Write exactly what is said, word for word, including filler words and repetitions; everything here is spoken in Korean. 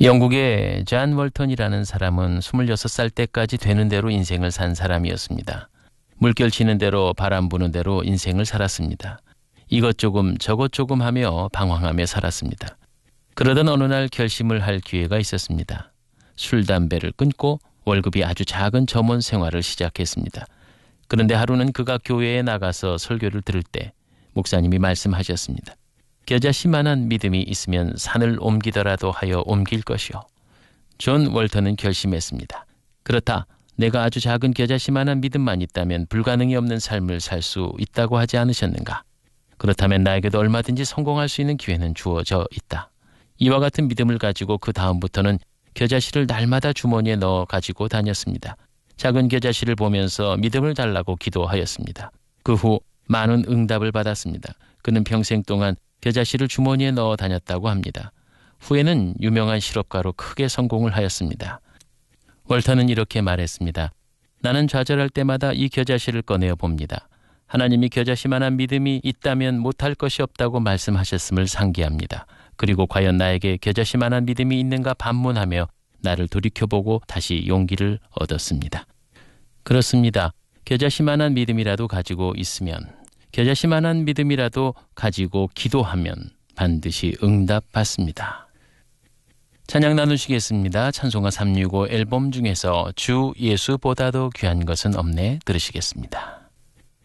영국의 존 월턴이라는 사람은 스물여섯 살 때까지 되는 대로 인생을 산 사람이었습니다. 물결 치는 대로 바람 부는 대로 인생을 살았습니다. 이것 조금 저것 조금 하며 방황하며 살았습니다. 그러던 어느 날 결심을 할 기회가 있었습니다. 술, 담배를 끊고 월급이 아주 작은 점원 생활을 시작했습니다. 그런데 하루는 그가 교회에 나가서 설교를 들을 때 목사님이 말씀하셨습니다. 겨자씨만한 믿음이 있으면 산을 옮기더라도 하여 옮길 것이요. 존 월턴은 결심했습니다. 그렇다. 내가 아주 작은 겨자씨만한 믿음만 있다면 불가능이 없는 삶을 살 수 있다고 하지 않으셨는가? 그렇다면 나에게도 얼마든지 성공할 수 있는 기회는 주어져 있다. 이와 같은 믿음을 가지고 그 다음부터는 겨자씨를 날마다 주머니에 넣어 가지고 다녔습니다. 작은 겨자씨를 보면서 믿음을 달라고 기도하였습니다. 그 후 많은 응답을 받았습니다. 그는 평생 동안 겨자씨를 주머니에 넣어 다녔다고 합니다. 후에는 유명한 실업가로 크게 성공을 하였습니다. 월턴은 이렇게 말했습니다. 나는 좌절할 때마다 이 겨자씨를 꺼내어 봅니다. 하나님이 겨자씨만한 믿음이 있다면 못할 것이 없다고 말씀하셨음을 상기합니다. 그리고 과연 나에게 겨자씨만한 믿음이 있는가 반문하며 나를 돌이켜보고 다시 용기를 얻었습니다. 그렇습니다. 겨자씨만한 믿음이라도 가지고 있으면, 겨자씨만한 믿음이라도 가지고 기도하면 반드시 응답받습니다. 찬양 나누시겠습니다. 찬송가 삼백육십오 앨범 중에서 주 예수보다도 귀한 것은 없네 들으시겠습니다.